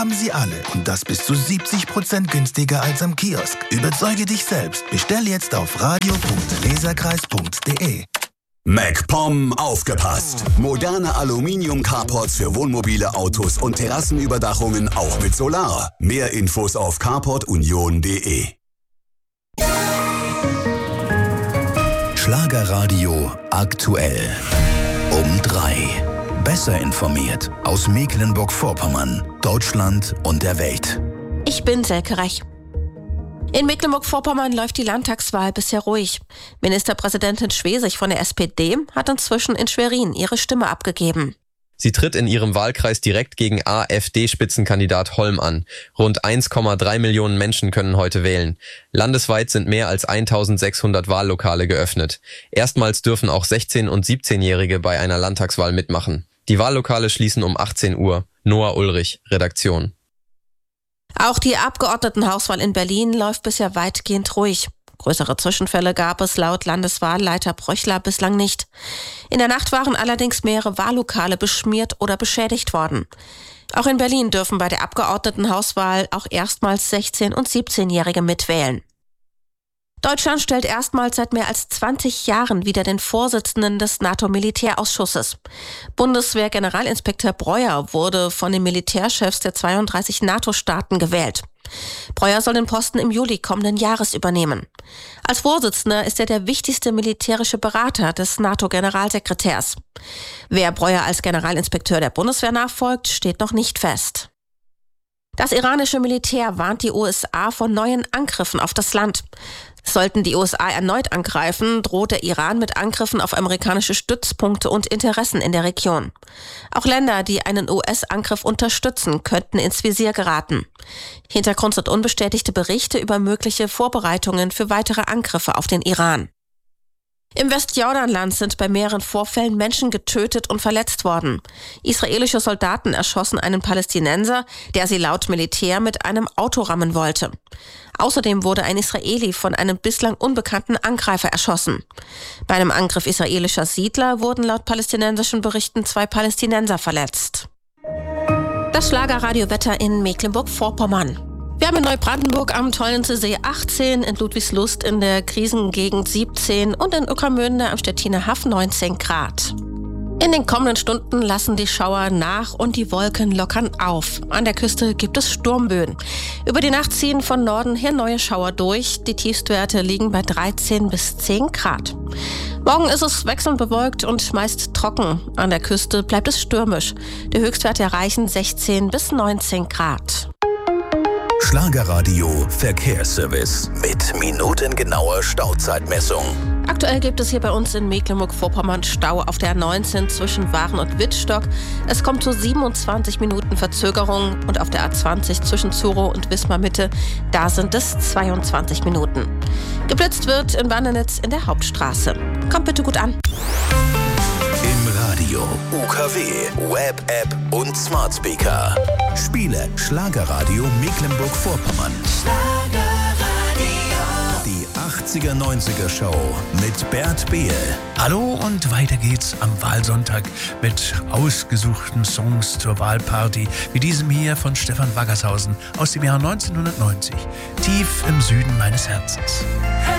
haben sie alle und das bis zu 70% günstiger als am Kiosk. Überzeuge dich selbst. Bestell jetzt auf radio.leserkreis.de. MacPom aufgepasst! Moderne Aluminium-Carports für Wohnmobile, Autos und Terrassenüberdachungen auch mit Solar. Mehr Infos auf carportunion.de. Schlagerradio aktuell. Um 3. Besser informiert aus Mecklenburg-Vorpommern, Deutschland und der Welt. Ich bin Selke Reich. In Mecklenburg-Vorpommern läuft die Landtagswahl bisher ruhig. Ministerpräsidentin Schwesig von der SPD hat inzwischen in Schwerin ihre Stimme abgegeben. Sie tritt in ihrem Wahlkreis direkt gegen AfD-Spitzenkandidat Holm an. Rund 1,3 Millionen Menschen können heute wählen. Landesweit sind mehr als 1600 Wahllokale geöffnet. Erstmals dürfen auch 16- und 17-Jährige bei einer Landtagswahl mitmachen. Die Wahllokale schließen um 18 Uhr. Noah Ulrich, Redaktion. Auch die Abgeordnetenhauswahl in Berlin läuft bisher weitgehend ruhig. Größere Zwischenfälle gab es laut Landeswahlleiter Bröchler bislang nicht. In der Nacht waren allerdings mehrere Wahllokale beschmiert oder beschädigt worden. Auch in Berlin dürfen bei der Abgeordnetenhauswahl auch erstmals 16- und 17-Jährige mitwählen. Deutschland stellt erstmals seit mehr als 20 Jahren wieder den Vorsitzenden des NATO-Militärausschusses. Bundeswehr-Generalinspekteur Breuer wurde von den Militärchefs der 32 NATO-Staaten gewählt. Breuer soll den Posten im Juli kommenden Jahres übernehmen. Als Vorsitzender ist er der wichtigste militärische Berater des NATO-Generalsekretärs. Wer Breuer als Generalinspekteur der Bundeswehr nachfolgt, steht noch nicht fest. Das iranische Militär warnt die USA vor neuen Angriffen auf das Land. Sollten die USA erneut angreifen, droht der Iran mit Angriffen auf amerikanische Stützpunkte und Interessen in der Region. Auch Länder, die einen US-Angriff unterstützen, könnten ins Visier geraten. Hintergrund sind unbestätigte Berichte über mögliche Vorbereitungen für weitere Angriffe auf den Iran. Im Westjordanland sind bei mehreren Vorfällen Menschen getötet und verletzt worden. Israelische Soldaten erschossen einen Palästinenser, der sie laut Militär mit einem Auto rammen wollte. Außerdem wurde ein Israeli von einem bislang unbekannten Angreifer erschossen. Bei einem Angriff israelischer Siedler wurden laut palästinensischen Berichten 2 Palästinenser verletzt. Das Schlagerradiowetter in Mecklenburg-Vorpommern. Wir haben in Neubrandenburg am Teunensee 18, in Ludwigslust in der Krisengegend 17 und in Ueckermünde am Stettiner Haff 19 Grad. In den kommenden Stunden lassen die Schauer nach und die Wolken lockern auf. An der Küste gibt es Sturmböen. Über die Nacht ziehen von Norden her neue Schauer durch. Die Tiefstwerte liegen bei 13 bis 10 Grad. Morgen ist es wechselnd bewölkt und meist trocken. An der Küste bleibt es stürmisch. Die Höchstwerte erreichen 16 bis 19 Grad. Schlagerradio Verkehrsservice mit minutengenauer Stauzeitmessung. Aktuell gibt es hier bei uns in Mecklenburg-Vorpommern Stau auf der A19 zwischen Waren und Wittstock. Es kommt zu 27 Minuten Verzögerung und auf der A20 zwischen Zurow und Wismar-Mitte, da sind es 22 Minuten. Geblitzt wird in Wandernitz in der Hauptstraße. Kommt bitte gut an. Im Radio, UKW, Web-App und Smart Speaker. Spiele Schlagerradio Mecklenburg-Vorpommern. Die 80er, 90er Show mit Bert Behl. Hallo und weiter geht's am Wahlsonntag mit ausgesuchten Songs zur Wahlparty, wie diesem hier von Stefan Waggershausen aus dem Jahr 1990. Tief im Süden meines Herzens.